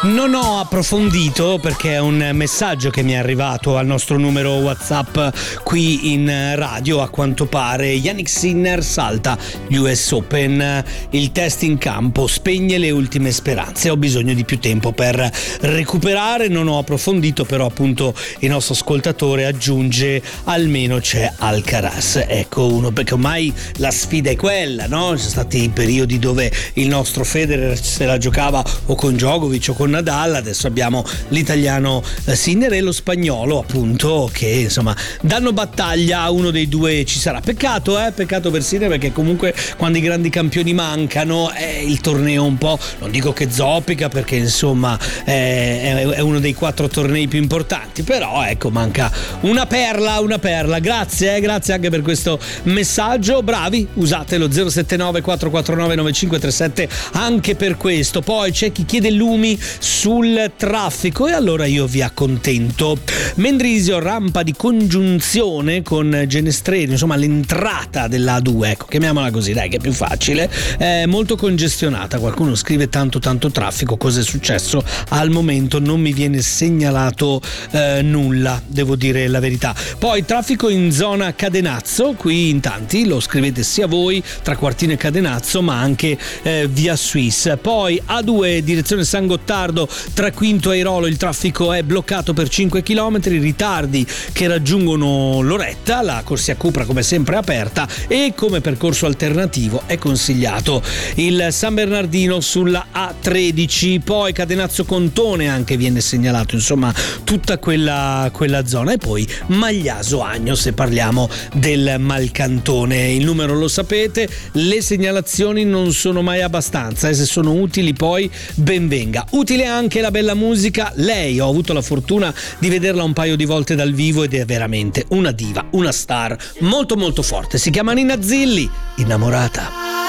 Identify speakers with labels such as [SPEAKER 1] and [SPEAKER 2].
[SPEAKER 1] Non ho approfondito perché è un messaggio che mi è arrivato al nostro numero WhatsApp qui in radio. A quanto pare Jannik Sinner salta gli US Open, il test in campo spegne le ultime speranze. Ho bisogno di più tempo per recuperare, non ho approfondito, però appunto il nostro ascoltatore aggiunge almeno c'è Alcaraz. Ecco, uno, perché ormai la sfida è quella, no? Ci sono stati periodi dove il nostro Federer se la giocava o con Djokovic o con Nadal, adesso abbiamo l'italiano Sinner e lo spagnolo, appunto, che insomma danno battaglia. Uno dei due ci sarà. Peccato per Sinner, perché comunque quando i grandi campioni mancano il torneo un po', non dico che zoppica, perché insomma è uno dei 4 tornei più importanti, però ecco, manca una perla. Grazie anche per questo messaggio, bravi, usatelo 079 449 9537 anche per questo. Poi c'è chi chiede lumi sul traffico e allora io vi accontento. Mendrisio, rampa di congiunzione con Genestreno, insomma l'entrata della A2, ecco, chiamiamola così, dai, che è più facile, è molto congestionata. Qualcuno scrive tanto traffico. Cos'è successo? Al momento non mi viene segnalato nulla, devo dire la verità. Poi traffico in zona Cadenazzo, qui in tanti lo scrivete sia voi, tra Quartino e Cadenazzo, ma anche via Suisse. Poi A2 direzione San Gottardo tra Quinto e Airolo, il traffico è bloccato per 5 km, ritardi che raggiungono Loretta. La corsia Cupra come sempre è aperta e come percorso alternativo è consigliato il San Bernardino sulla A13. Poi Cadenazzo Contone anche viene segnalato, insomma tutta quella zona. E poi Magliaso Agno, se parliamo del Malcantone. Il numero lo sapete, le segnalazioni non sono mai abbastanza e se sono utili poi ben venga. Utile anche la bella musica. Lei, ho avuto la fortuna di vederla un paio di volte dal vivo ed è veramente una diva, una star molto molto forte. Si chiama Nina Zilli, Innamorata.